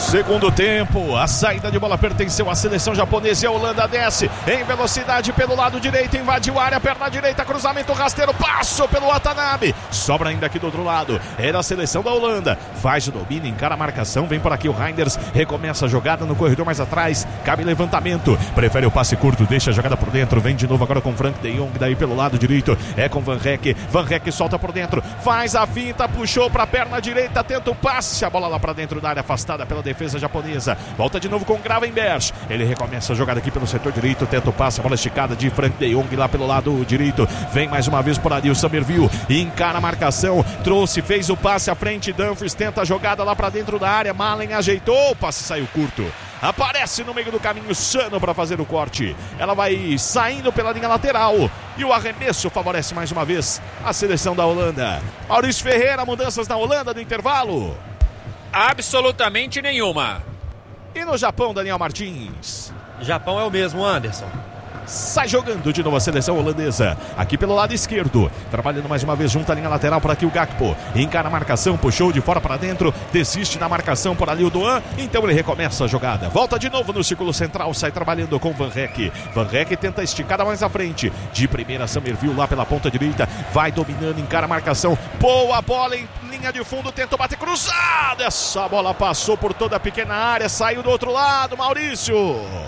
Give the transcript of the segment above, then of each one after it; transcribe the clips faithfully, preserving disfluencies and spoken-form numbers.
Segundo tempo, a saída de bola pertenceu à seleção japonesa e a Holanda desce em velocidade pelo lado direito, invadiu a área, perna direita, cruzamento rasteiro, passo pelo Watanabe, sobra ainda aqui do outro lado, era a seleção da Holanda, faz o domínio, encara a marcação, vem por aqui o Reinders, recomeça a jogada no corredor mais atrás, cabe levantamento, prefere o passe curto, deixa a jogada por dentro, vem de novo agora com Frank de Jong, daí pelo lado direito, é com Van Heck, Van Heck solta por dentro, faz a finta, puxou para a perna direita, tenta o passe, a bola lá para dentro da área, afastada pela defesa japonesa, volta de novo com Gravenberch, ele recomeça a jogada aqui pelo setor direito, tenta o passe, a bola esticada de Frank de Jong lá pelo lado direito, vem mais uma vez por ali o Summerville, encara a marcação, trouxe, fez o passe à frente, Dumfries tenta a jogada lá para dentro da área, Malen ajeitou, o passe saiu curto, aparece no meio do caminho Sano para fazer o corte, ela vai saindo pela linha lateral e o arremesso favorece mais uma vez a seleção da Holanda. Maurício Ferreira, mudanças na Holanda no intervalo? Absolutamente nenhuma. E no Japão, Daniel Martins? Japão é o mesmo, Anderson. Sai jogando de novo a seleção holandesa, aqui pelo lado esquerdo, trabalhando mais uma vez junto à linha lateral por aqui o Gakpo, encara a marcação, puxou de fora para dentro, desiste da marcação por ali o Doan, então ele recomeça a jogada, volta de novo no círculo central, sai trabalhando com Van Heck, Van Heck tenta esticada mais à frente, de primeira Summerville lá pela ponta direita, vai dominando, encara a marcação, boa bola em linha de fundo, tentou bater cruzado, essa bola passou por toda a pequena área, saiu do outro lado, Maurício.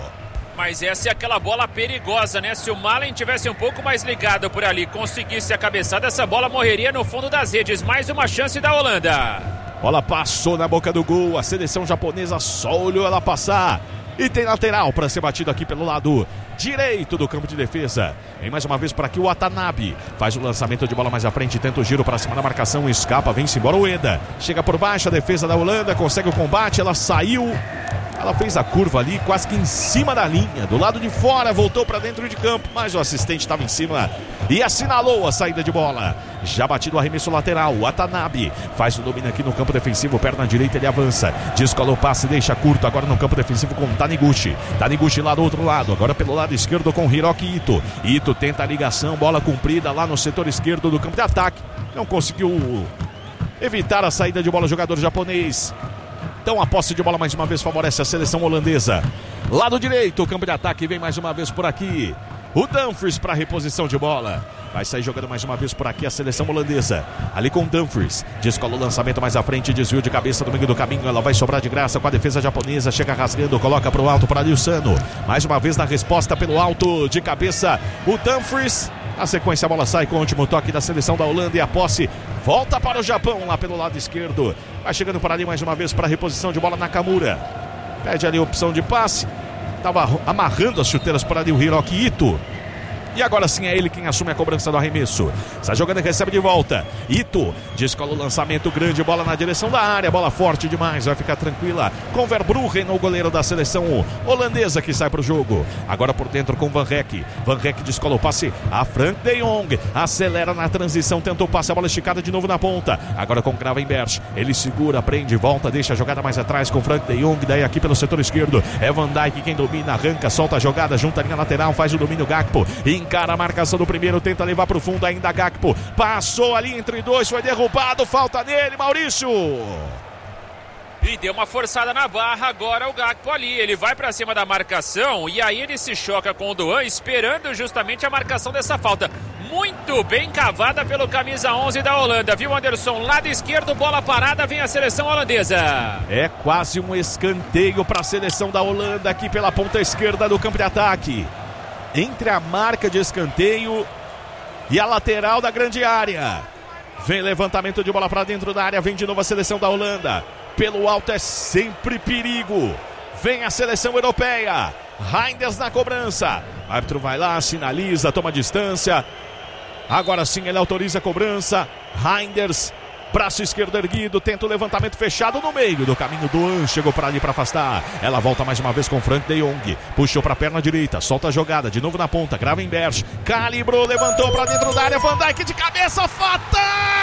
Mas essa é aquela bola perigosa, né? Se o Malen tivesse um pouco mais ligado por ali, conseguisse a cabeçada, essa bola morreria no fundo das redes. Mais uma chance da Holanda. Bola passou na boca do gol, a seleção japonesa só olhou ela passar. E tem lateral para ser batido aqui pelo lado direito do campo de defesa. Vem mais uma vez por aqui o Watanabe. Faz o lançamento de bola mais à frente, tenta o giro para cima da marcação, escapa, vem-se embora o Eda. Chega por baixo a defesa da Holanda, consegue o combate, ela saiu. Ela fez a curva ali, quase que em cima da linha, do lado de fora, voltou para dentro de campo, mas o assistente estava em cima e assinalou a saída de bola. Já batido o arremesso lateral, o Watanabe faz o domínio aqui no campo defensivo, perna direita, ele avança, descola o passe, deixa curto, agora no campo defensivo com Taniguchi. Taniguchi lá do outro lado, agora pelo lado esquerdo com Hiroki Ito. Ito tenta a ligação, bola comprida lá no setor esquerdo do campo de ataque, não conseguiu evitar a saída de bola, jogador japonês. Então a posse de bola mais uma vez favorece a seleção holandesa. Lado direito, o campo de ataque vem mais uma vez por aqui. O Dumfries para reposição de bola. Vai sair jogando mais uma vez por aqui a seleção holandesa. Ali com Dumfries. Descola o lançamento mais à frente, desvio de cabeça do meio do caminho. Ela vai sobrar de graça com a defesa japonesa. Chega rasgando, coloca para o alto para ali o Sano. Mais uma vez na resposta pelo alto de cabeça. O Dumfries. Na sequência a bola sai com o último toque da seleção da Holanda e a posse volta para o Japão lá pelo lado esquerdo. Vai chegando por ali mais uma vez para a reposição de bola Nakamura. Pede ali a opção de passe. Estava amarrando as chuteiras por ali o Hiroki Ito. E agora sim é ele quem assume a cobrança do arremesso. Está jogando e recebe de volta. Ito descola o lançamento grande, bola na direção da área, bola forte demais, vai ficar tranquila com Verbruggen, o goleiro da seleção holandesa que sai para o jogo. Agora por dentro com Van Heck. Van Heck descola o passe a Frank de Jong, acelera na transição, tenta o passe, a bola esticada de novo na ponta. Agora com Gravenberch, ele segura, prende, volta, deixa a jogada mais atrás com Frank de Jong, daí aqui pelo setor esquerdo é Van Dijk quem domina, arranca, solta a jogada, junta a linha lateral, faz o domínio Gakpo, encara a marcação do primeiro, tenta levar para o fundo ainda Gakpo, passou ali entre dois, foi derrubado, falta nele, Maurício. E deu uma forçada na barra, agora o Gakpo ali, ele vai para cima da marcação e aí ele se choca com o Doan, esperando justamente a marcação dessa falta. Muito bem cavada pelo camisa onze da Holanda, viu, Anderson? Lado esquerdo, bola parada, vem a seleção holandesa. É quase um escanteio para a seleção da Holanda aqui pela ponta esquerda do campo de ataque. Entre a marca de escanteio e a lateral da grande área. Vem levantamento de bola para dentro da área, vem de novo a seleção da Holanda. Pelo alto é sempre perigo. Vem a seleção europeia. Reinders na cobrança. O árbitro vai lá, sinaliza, toma distância. Agora sim ele autoriza a cobrança. Reinders, braço esquerdo erguido, tenta o levantamento fechado no meio do caminho. Doan chegou para ali para afastar. Ela volta mais uma vez com Frank de Jong. Puxou para a perna direita, solta a jogada, de novo na ponta. Gravenberch, calibrou, levantou para dentro da área. Van Dijk de cabeça, fatal!